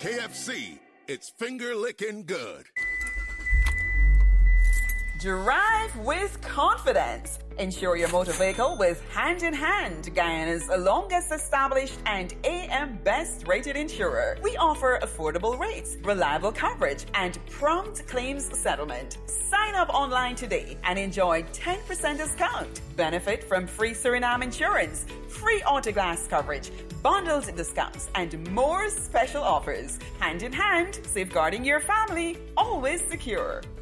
KFC, it's finger licking good. Drive with confidence. Insure your motor vehicle with Hand in Hand, Guyana's longest established and AM best rated insurer. We offer affordable rates, reliable coverage, and prompt claims settlement. Sign up online today and enjoy 10% discount. Benefit from free Suriname insurance, free autoglass coverage, bundled discounts, and more special offers. Hand in Hand, safeguarding your family, always secure.